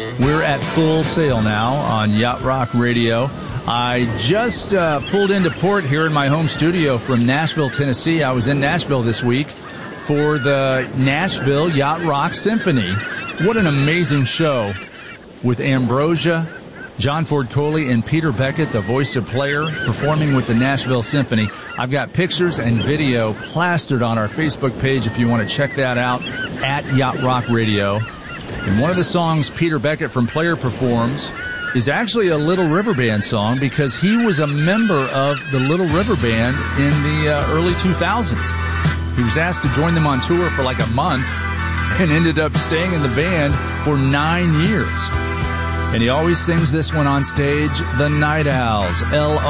We're at Full Sail now on Yacht Rock Radio. I just pulled into port here in my home studio from Nashville, Tennessee. I was in Nashville this week for the Nashville Yacht Rock Symphony. What an amazing show with Ambrosia, John Ford Coley, and Peter Beckett, the voice of Player, performing with the Nashville Symphony. I've got pictures and video plastered on our Facebook page if you want to check that out, at Yacht Rock Radio. And one of the songs Peter Beckett from Player performs is actually a Little River Band song because he was a member of the Little River Band in the early 2000s. He was asked to join them on tour for like a month and ended up staying in the band for 9 years. And he always sings this one on stage, The Night Owls,